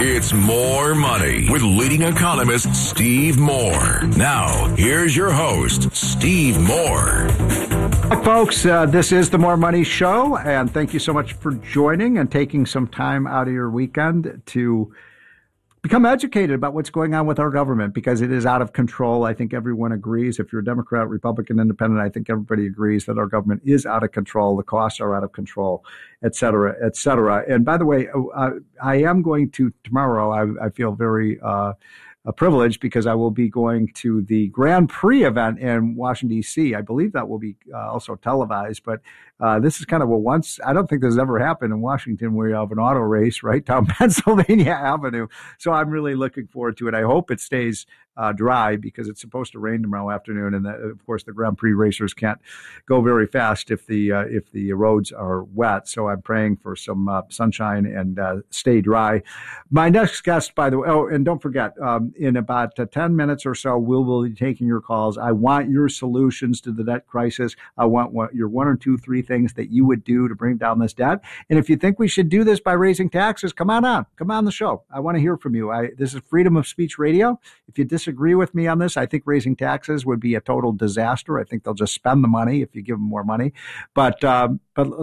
It's More Money with leading economist Steve Moore. Now, here's your host, Steve Moore. Folks, this is the More Money Show, and thank you so much for joining and taking some time out of your weekend to become educated about what's going on with our government, because it is out of control. I think everyone agrees. If you're a Democrat, Republican, Independent, I think everybody agrees that our government is out of control. The costs are out of control, et cetera, et cetera. And by the way, I am going to tomorrow. I feel very privileged because I will be going to the Grand Prix event in Washington, D.C. I believe that will be also televised, but this is kind of I don't think this has ever happened in Washington where you have an auto race right down Pennsylvania Avenue. So I'm really looking forward to it. I hope it stays dry because it's supposed to rain tomorrow afternoon. And of course, the Grand Prix racers can't go very fast if the roads are wet. So I'm praying for some sunshine and stay dry. My next guest, by the way, and don't forget, in about 10 minutes or so, we will be taking your calls. I want your solutions to the debt crisis. I want your 1 or 2, 3 things that you would do to bring down this debt. And if you think we should do this by raising taxes, come on the show. I want to hear from you. This is Freedom of Speech Radio. If you disagree with me on this, I think raising taxes would be a total disaster. I think they'll just spend the money if you give them more money. But I'm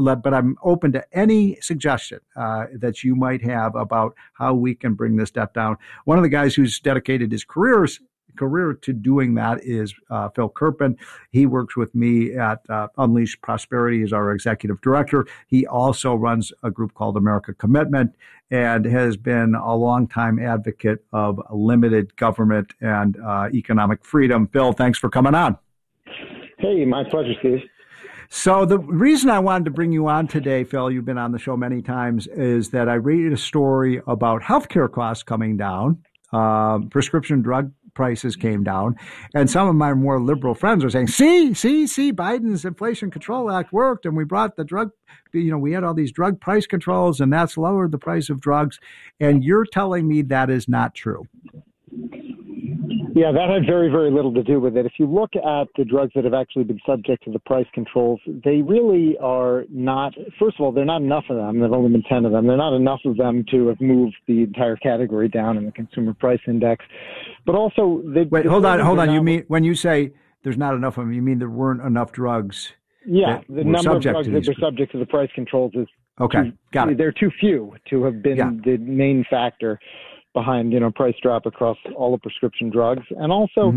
open to any suggestion that you might have about how we can bring this debt down. One of the guys who's dedicated his career to doing that is Phil Kerpen. He works with me at Unleash Prosperity as our executive director. He also runs a group called America Commitment and has been a longtime advocate of limited government and economic freedom. Phil, thanks for coming on. Hey, my pleasure, Steve. So the reason I wanted to bring you on today, Phil, you've been on the show many times, is that I read a story about healthcare costs coming down. Prescription drug prices came down, and some of my more liberal friends are saying, see, Biden's Inflation Control Act worked, and we brought the drug, we had all these drug price controls, and that's lowered the price of drugs. And you're telling me that is not true. Yeah, that had very, very little to do with it. If you look at the drugs that have actually been subject to the price controls, they really are not, first of all, there are not enough of them. There have only been 10 of them. There are not enough of them to have moved the entire category down in the consumer price index. But also... Wait, hold on. You mean, when you say there's not enough of them, you mean there weren't enough drugs? Yeah, the number of drugs that were subject to the price controls is... Okay, got it. They're too few to have been the main factor behind, price drop across all the prescription drugs. And also,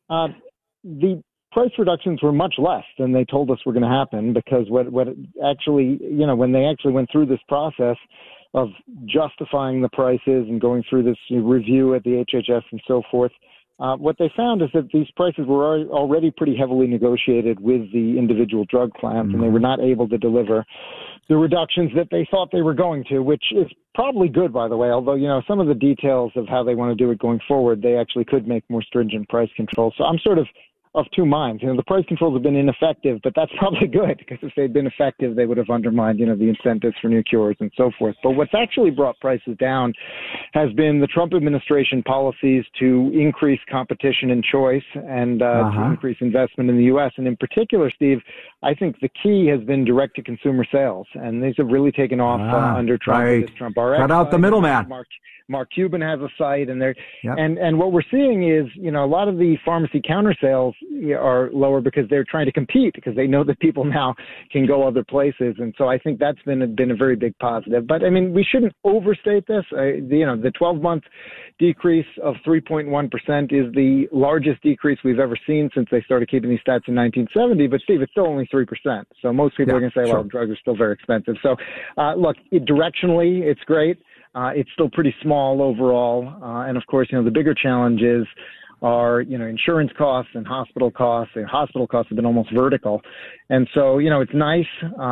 the price reductions were much less than they told us were going to happen, because what actually, when they actually went through this process of justifying the prices and going through this review at the HHS and so forth, what they found is that these prices were already pretty heavily negotiated with the individual drug plans, and they were not able to deliver the reductions that they thought they were going to, which is probably good, by the way, although, some of the details of how they want to do it going forward, they actually could make more stringent price controls. So I'm sort of two minds. The price controls have been ineffective, but that's probably good, because if they'd been effective, they would have undermined, the incentives for new cures and so forth. But what's actually brought prices down has been the Trump administration policies to increase competition and choice and to increase investment in the U.S. And in particular, Steve, I think the key has been direct-to-consumer sales. And these have really taken off under Trump. Right. This Trump RX Cut out the middleman. Mark Cuban has a site, and and what we're seeing is, a lot of the pharmacy counter sales are lower because they're trying to compete, because they know that people now can go other places. And so I think that's been a very big positive. But we shouldn't overstate this. The 12-month decrease of 3.1% is the largest decrease we've ever seen since they started keeping these stats in 1970. But Steve, it's still only 3%. So most people are going to say, well, drugs are still very expensive. So look, directionally, it's great. It's still pretty small overall. And of course, the bigger challenges are, insurance costs and hospital costs. And hospital costs have been almost vertical. And so, it's nice.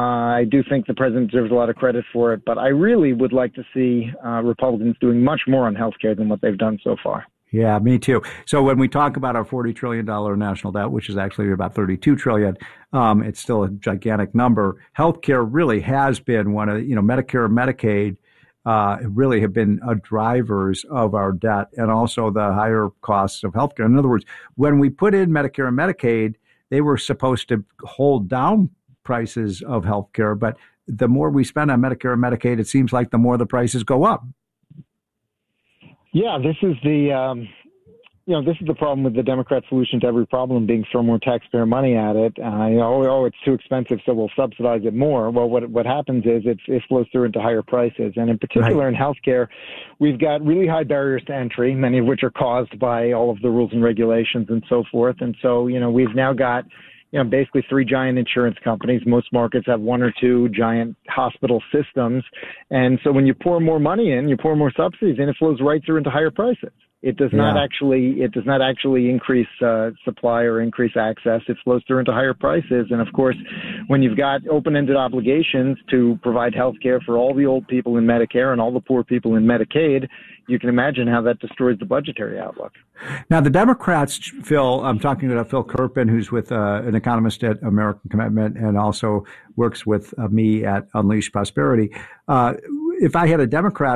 I do think the president deserves a lot of credit for it. But I really would like to see Republicans doing much more on healthcare than what they've done so far. Yeah, me too. So when we talk about our $40 trillion national debt, which is actually about $32 trillion, it's still a gigantic number. Healthcare really has been one of, Medicare and Medicaid really have been drivers of our debt, and also the higher costs of healthcare. In other words, when we put in Medicare and Medicaid, they were supposed to hold down prices of healthcare, but the more we spend on Medicare and Medicaid, it seems like the more the prices go up. Yeah, this is the this is the problem with the Democrat solution to every problem being throw more taxpayer money at it. It's too expensive, so we'll subsidize it more. Well, what happens is it flows through into higher prices. And in particular in healthcare, we've got really high barriers to entry, many of which are caused by all of the rules and regulations and so forth. And so, we've now got basically three giant insurance companies. Most markets have one or two giant hospital systems. And so when you pour more money in, you pour more subsidies in, it flows right through into higher prices. It does not actually increase supply or increase access. It flows through into higher prices. And of course, when you've got open-ended obligations to provide health care for all the old people in Medicare and all the poor people in Medicaid, you can imagine how that destroys the budgetary outlook. Now, the Democrats, Phil, I'm talking about Phil Kerpen, who's with an economist at American Commitment and also works with me at Unleash Prosperity. If I had a Democrat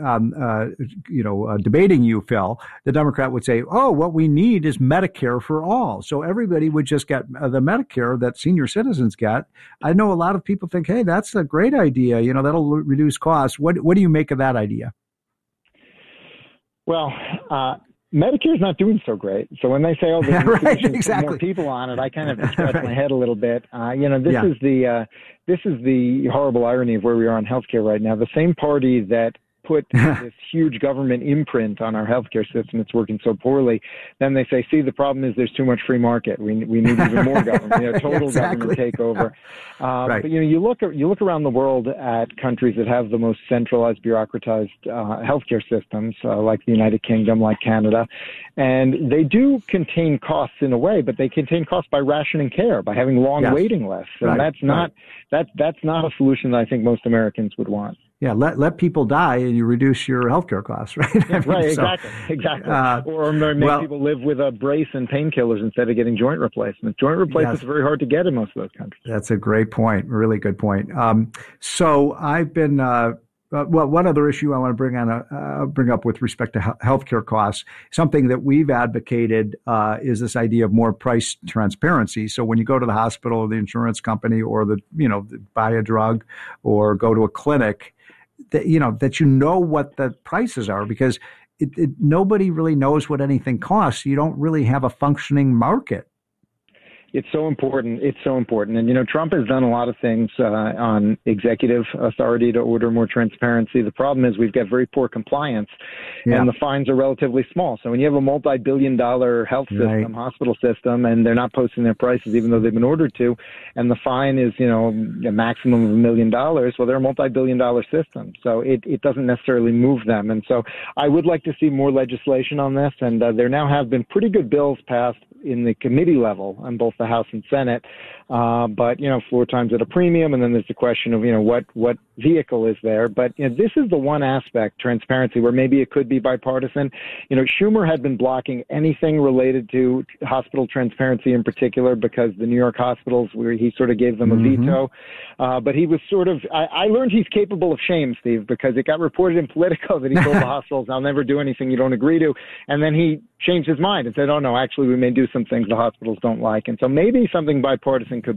debating you, Phil, the Democrat would say, "Oh, what we need is Medicare for all." So everybody would just get the Medicare that senior citizens get. I know a lot of people think, "Hey, that's a great idea. That'll reduce costs." What do you make of that idea? Well, Medicare's not doing so great. So when they say, "Oh, there's more people on it," I kind of scratch my head a little bit. This is the horrible irony of where we are on healthcare right now. The same party that put this huge government imprint on our healthcare system, it's working so poorly. Then they say, "See, the problem is there's too much free market. We need even more government, total government takeover." Right. But you look around the world at countries that have the most centralized, bureaucratized healthcare systems, like the United Kingdom, like Canada, and they do contain costs in a way, but they contain costs by rationing care, by having long waiting lists, and that's not a solution that I think most Americans would want. Yeah, let people die and you reduce your healthcare costs, right? Exactly. Or make people live with a brace and painkillers instead of getting joint replacements. Joint replacements are very hard to get in most of those countries. That's a great point, really good point. So I've been one other issue I want to bring up with respect to healthcare costs. Something that we've advocated is this idea of more price transparency. So when you go to the hospital or the insurance company or buy a drug or go to a clinic, that what the prices are, because nobody really knows what anything costs. You don't really have a functioning market. It's so important. And, Trump has done a lot of things on executive authority to order more transparency. The problem is we've got very poor compliance and the fines are relatively small. So when you have a multi-billion-dollar health system, hospital system, and they're not posting their prices even though they've been ordered to, and the fine is, a maximum of $1 million, well, they're a multi-billion-dollar system. So it doesn't necessarily move them. And so I would like to see more legislation on this. And there now have been pretty good bills passed in the committee level on both the House and Senate. But, floor time's at a premium. And then there's the question of, what vehicle is there. But this is the one aspect, transparency, where maybe it could be bipartisan. Schumer had been blocking anything related to hospital transparency in particular because the New York hospitals, where he sort of gave them a veto. But he was I learned he's capable of shame, Steve, because it got reported in Politico that he told the hospitals, "I'll never do anything you don't agree to." And then he changed his mind and said, "Oh, no, actually, we may do some things the hospitals don't like." And so maybe something bipartisan could